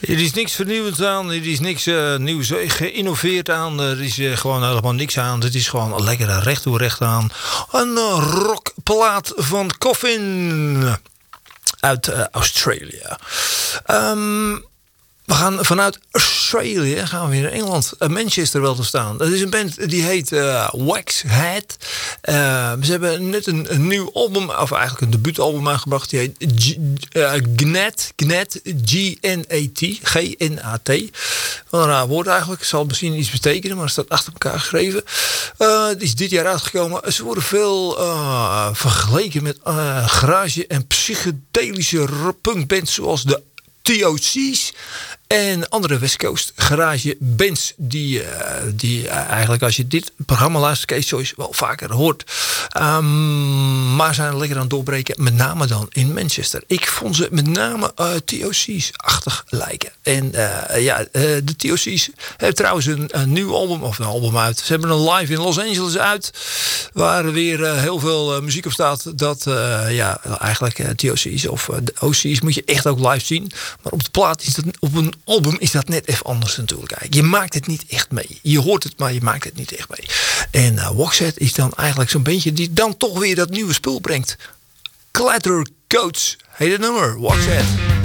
Er is niks vernieuwends aan, er is niks nieuws geïnnoveerd aan, er is gewoon helemaal niks aan. Het is gewoon een lekkere recht toe recht aan. Een rockplaat van Coffin uit Australië. We gaan vanuit Australië gaan we weer naar Engeland, Manchester wel te staan. Dat is een band die heet Waxhead. Ze hebben net een nieuw album, of eigenlijk een debuutalbum aangebracht. Die heet Gnat, G-N-A-T, G-N-A-T. Wat een raar woord eigenlijk, zal misschien iets betekenen, maar het staat achter elkaar geschreven. Het is dit jaar uitgekomen. Ze worden veel vergeleken met garage en psychedelische punkbands zoals de TOC's en andere West Coast garage bands die eigenlijk als je dit programma luistert, Kees Joyce wel vaker hoort. Maar zijn lekker aan het doorbreken, met name dan in Manchester. Ik vond ze met name TOC's-achtig lijken. En de TOC's hebben trouwens een nieuw album, of een album uit. Ze hebben een live in Los Angeles uit, waar weer heel veel muziek op staat. Dat eigenlijk TOC's of de OC's moet je echt ook live zien. Maar op de plaat is dat, op een album is dat net even anders natuurlijk. Je maakt het niet echt mee. Je hoort het, maar je maakt het niet echt mee. En Waxhead is dan eigenlijk zo'n beetje die dan toch weer dat nieuwe spul brengt. Clatter Coats heet het nummer. Waxhead.